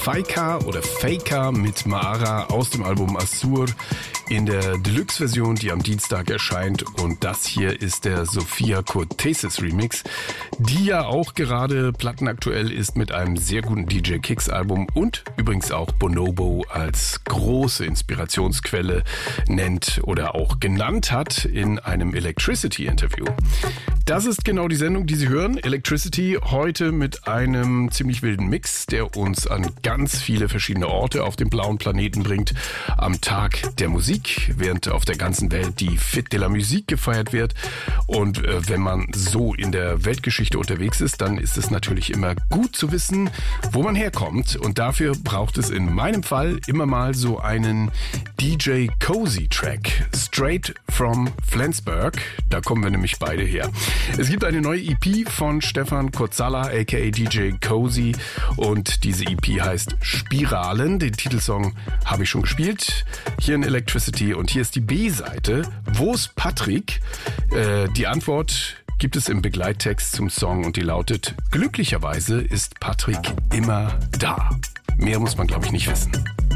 Faika oder Faker mit Maara aus dem Album Assur in der Deluxe-Version, die am Dienstag erscheint. Und das hier ist der Sophia Cortesis Remix, die ja auch gerade plattenaktuell ist mit einem sehr guten DJ Kicks Album und übrigens auch Bonobo als große Inspirationsquelle nennt oder auch genannt hat in einem Electricity-Interview. Das ist genau die Sendung, die Sie hören. Electricity heute mit einem ziemlich wilden Mix, der uns an ganz viele verschiedene Orte auf dem blauen Planeten bringt. Am Tag der Musik, während auf der ganzen Welt die Fête de la Musique gefeiert wird. Und wenn man so in der Weltgeschichte unterwegs ist, dann ist es natürlich immer gut zu wissen, wo man herkommt. Und dafür braucht es in meinem Fall immer mal so einen DJ Cozy Track. Straight from Flensburg. Da kommen wir nämlich beide her. Es gibt eine neue EP von Stefan Kotzala, aka DJ Cozy, und diese EP heißt Spiralen. Den Titelsong habe ich schon gespielt, hier in Electricity, und hier ist die B-Seite. Wo ist Patrick? Die Antwort gibt es im Begleittext zum Song und die lautet: Glücklicherweise ist Patrick immer da. Mehr muss man, glaube ich, nicht wissen.